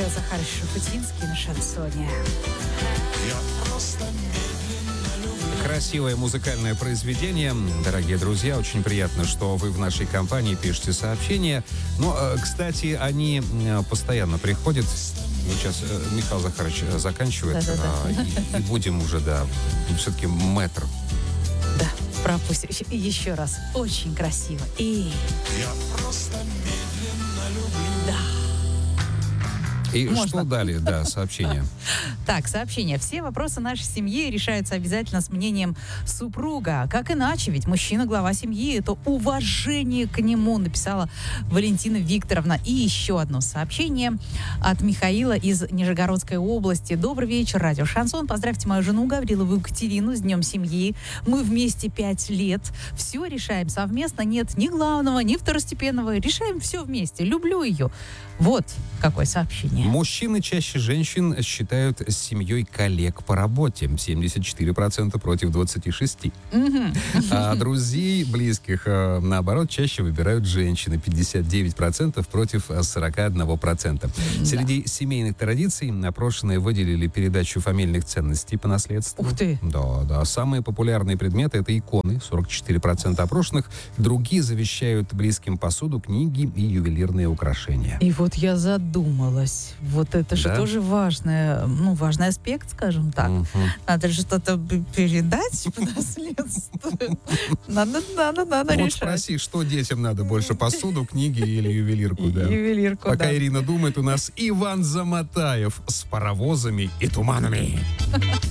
Михаил Захарович Шуфутинский на шансоне. Красивое музыкальное произведение. Дорогие друзья, очень приятно, что вы в нашей компании пишете сообщения. Но, кстати, они постоянно приходят. Сейчас Михаил Захарович заканчивает. И будем уже, все-таки мэтр. Да, пропустим. Еще раз. Очень красиво. И... Я просто медленно люблю. Да. И Можно. что далее? Да, сообщение. Так, сообщение. Все вопросы нашей семьи решаются обязательно с мнением супруга. Как иначе? Ведь мужчина глава семьи. Это уважение к нему, написала Валентина Викторовна. И еще одно сообщение от Михаила из Нижегородской области. Добрый вечер, радио Шансон. Поздравьте мою жену Гаврилову Екатерину с Днем семьи. Мы вместе 5 лет. Все решаем совместно. Нет ни главного, ни второстепенного. Решаем все вместе. Люблю ее. Вот какое сообщение. Мужчины чаще женщин считают семьей коллег по работе. 74% против 26%. А друзей, близких, наоборот, чаще выбирают женщины. 59% против 41%. Среди семейных традиций опрошенные выделили передачу фамильных ценностей по наследству. Ух ты! Да. Самые популярные предметы — это иконы. 44% опрошенных. Другие завещают близким посуду, книги и ювелирные украшения. И вот я задумалась. Вот это же тоже важный аспект, скажем так. Надо же что-то передать по наследству. Надо Вот решать. спроси, что детям надо больше, посуду, книги или ювелирку, да? Ювелирку, Пока да. Ирина думает, у нас Иван Заматаев с паровозами и туманами.